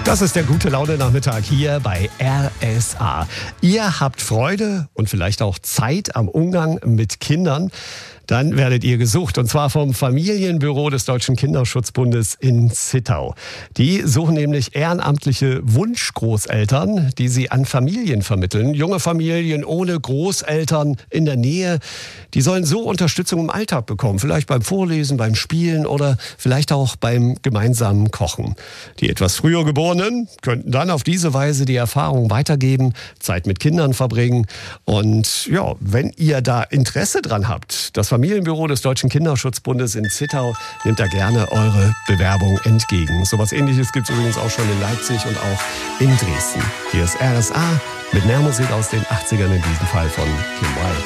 Das ist der Gute-Laune-Nachmittag hier bei RSA. Ihr habt Freude und vielleicht auch Zeit am Umgang mit Kindern. Dann werdet ihr gesucht, und zwar vom Familienbüro des Deutschen Kinderschutzbundes in Zittau. Die suchen nämlich ehrenamtliche Wunschgroßeltern, die sie an Familien vermitteln. Junge Familien ohne Großeltern in der Nähe, die sollen so Unterstützung im Alltag bekommen. Vielleicht beim Vorlesen, beim Spielen oder vielleicht auch beim gemeinsamen Kochen. Die etwas früher Geborenen könnten dann auf diese Weise die Erfahrung weitergeben, Zeit mit Kindern verbringen. Und ja, wenn ihr da Interesse dran habt, das Familienbüro des Deutschen Kinderschutzbundes in Zittau nimmt da gerne eure Bewerbung entgegen. Sowas Ähnliches gibt es übrigens auch schon in Leipzig und auch in Dresden. Hier ist RSA mit mehr Musik aus den 80ern, in diesem Fall von Kim Wilde.